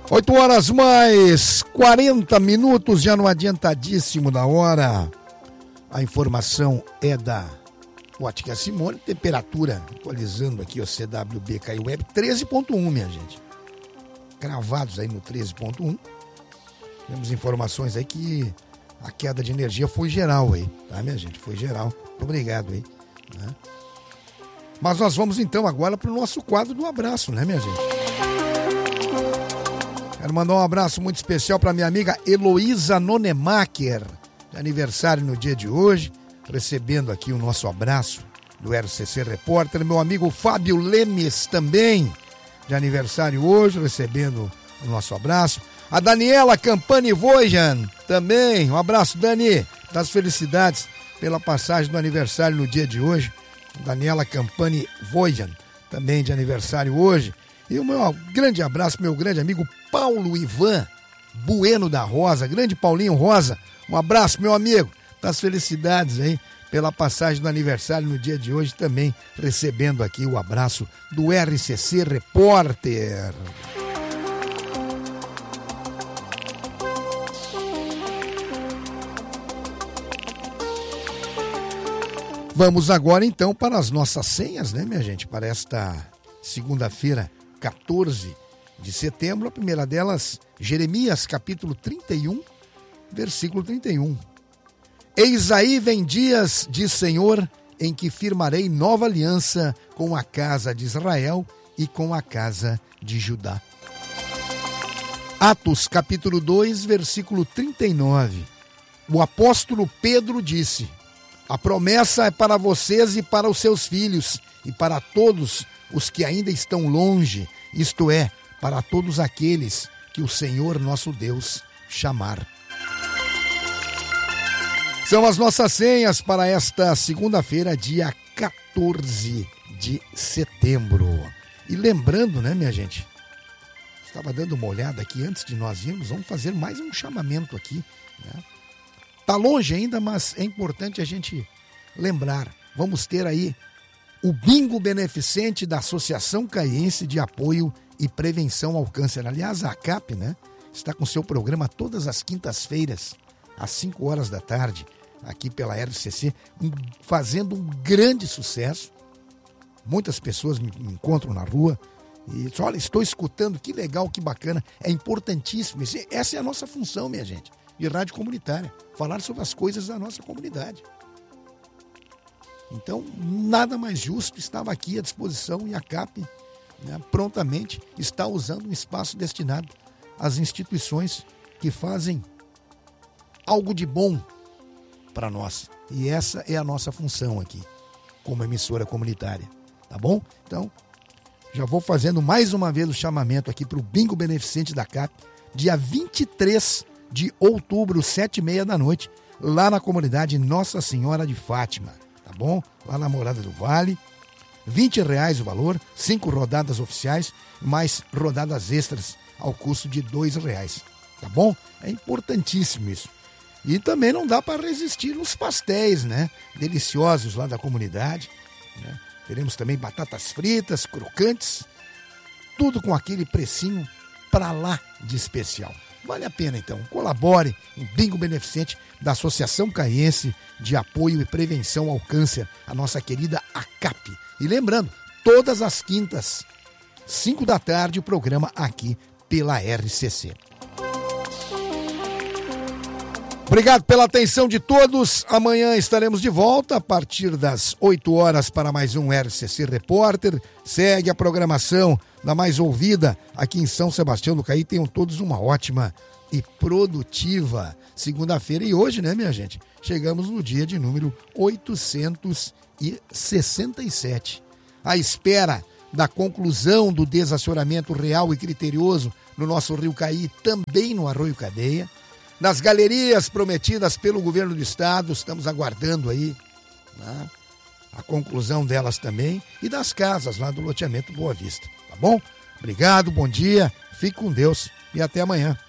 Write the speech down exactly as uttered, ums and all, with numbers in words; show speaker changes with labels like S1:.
S1: oito horas mais quarenta minutos, já no adiantadíssimo da hora. A informação é da Ótica Simone, temperatura, atualizando aqui o C W B K Web, treze ponto um, minha gente. Gravados aí no treze ponto um. Temos informações aí que a queda de energia foi geral aí, tá, minha gente? Foi geral. Muito obrigado aí. Né? Mas nós vamos então agora para o nosso quadro do abraço, né, minha gente? Quero mandar um abraço muito especial para minha amiga Heloísa Nonemacher, de aniversário no dia de hoje, recebendo aqui o nosso abraço do R C C Repórter. Meu amigo Fábio Lemes também, de aniversário hoje, recebendo o nosso abraço. A Daniela Campani Vojan, também, um abraço, Dani, das felicidades pela passagem do aniversário no dia de hoje. Daniela Campani Vojan, também de aniversário hoje. E o meu grande abraço, meu grande amigo Paulo Ivan Bueno da Rosa, grande Paulinho Rosa, um abraço, meu amigo, das felicidades aí pela passagem do aniversário no dia de hoje, também recebendo aqui o abraço do R C C Repórter. Vamos agora então para as nossas senhas, né, minha gente, para esta segunda-feira, quatorze de setembro. A primeira delas, Jeremias capítulo trinta e um, versículo trinta e um. Eis aí vem dias, diz Senhor, em que firmarei nova aliança com a casa de Israel e com a casa de Judá. Atos capítulo dois, versículo trinta e nove. O apóstolo Pedro disse: a promessa é para vocês e para os seus filhos e para todos os que ainda estão longe, isto é, para todos aqueles que o Senhor nosso Deus chamar. São as nossas senhas para esta segunda-feira, dia quatorze de setembro. E lembrando, né, minha gente, estava dando uma olhada aqui antes de nós irmos, vamos fazer mais um chamamento aqui, né? Tá longe ainda, mas é importante a gente lembrar. Vamos ter aí o bingo beneficente da Associação Caiense de Apoio e Prevenção ao Câncer. Aliás, a ACAP, né, está com seu programa todas as quintas-feiras, às cinco horas da tarde, aqui pela R C C, um, fazendo um grande sucesso. Muitas pessoas me, me encontram na rua e dizem, olha, estou escutando, que legal, que bacana. É importantíssimo. Essa é a nossa função, minha gente, de rádio comunitária, falar sobre as coisas da nossa comunidade. Então, nada mais justo, estava aqui à disposição e a CAP, né, prontamente está usando um espaço destinado às instituições que fazem algo de bom para nós. E essa é a nossa função aqui, como emissora comunitária, tá bom? Então, já vou fazendo mais uma vez o chamamento aqui para o Bingo Beneficente da CAP, dia vinte e três de outubro, sete e meia da noite, lá na comunidade Nossa Senhora de Fátima, tá bom? Lá na Morada do Vale, vinte reais o valor, cinco rodadas oficiais, mais rodadas extras ao custo de dois reais, tá bom? É importantíssimo isso. E também não dá para resistir nos pastéis, né? Deliciosos lá da comunidade, né? Teremos também batatas fritas, crocantes, tudo com aquele precinho para lá de especial. Vale a pena, então. Colabore em bingo beneficente da Associação Caiense de Apoio e Prevenção ao Câncer, a nossa querida ACAP. E lembrando, todas as quintas, cinco da tarde, o programa aqui pela R C C. Obrigado pela atenção de todos. Amanhã estaremos de volta a partir das oito horas para mais um R C C Repórter. Segue a programação da mais ouvida aqui em São Sebastião do Caí. Tenham todos uma ótima e produtiva segunda-feira. E hoje, né, minha gente, chegamos no dia de número oitocentos e sessenta e sete. À espera da conclusão do desassoramento real e criterioso no nosso Rio Caí, também no Arroio Cadeia. Nas galerias prometidas pelo governo do estado, estamos aguardando aí, né, a conclusão delas também, e das casas lá do loteamento Boa Vista, tá bom? Obrigado, bom dia, fique com Deus e até amanhã.